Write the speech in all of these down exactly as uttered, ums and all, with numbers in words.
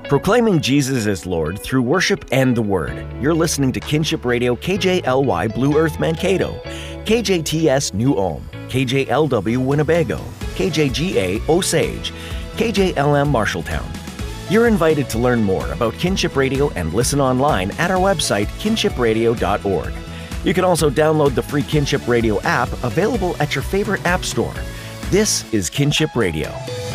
Proclaiming Jesus as Lord through worship and the Word. You're listening to Kinship Radio K J L Y Blue Earth Mankato, K J T S New Ulm, K J L W Winnebago, K J G A Osage, K J L M Marshalltown. You're invited to learn more about Kinship Radio and listen online at our website, kinship radio dot org. You can also download the free Kinship Radio app available at your favorite app store. This is Kinship Radio.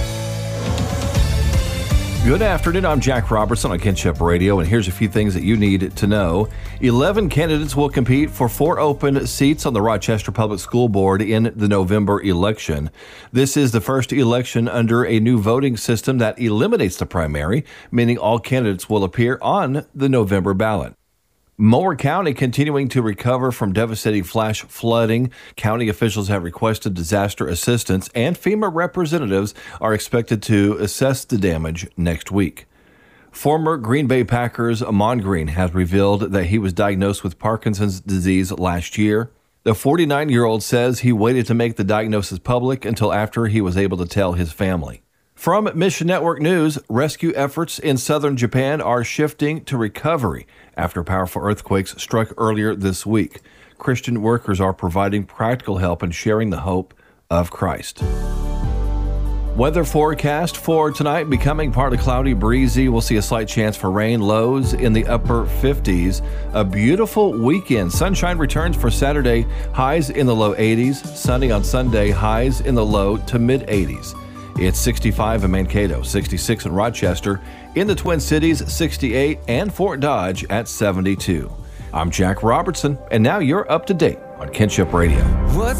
Good afternoon, I'm Jack Robertson on Kinship Radio, and here's a few things that you need to know. eleven candidates will compete for four open seats on the Rochester Public School Board in the November election. This is the first election under a new voting system that eliminates the primary, meaning all candidates will appear on the November ballot. Mower County continuing to recover from devastating flash flooding. County officials have requested disaster assistance, and FEMA representatives are expected to assess the damage next week. Former Green Bay Packers Ahman Green has revealed that he was diagnosed with Parkinson's disease last year. The forty-nine-year-old says he waited to make the diagnosis public until after he was able to tell his family. From Mission Network News, rescue efforts in southern Japan are shifting to recovery after powerful earthquakes struck earlier this week. Christian workers are providing practical help and sharing the hope of Christ. Weather forecast for tonight, becoming partly cloudy, breezy. We'll see a slight chance for rain, lows in the upper fifties. A beautiful weekend. Sunshine returns for Saturday, highs in the low eighties. Sunny on Sunday, highs in the low to mid eighties. It's sixty-five in Mankato, sixty-six in Rochester, in the Twin Cities, sixty-eight, and Fort Dodge at seventy-two. I'm Jack Robertson, and now you're up to date on Kinship Radio. What's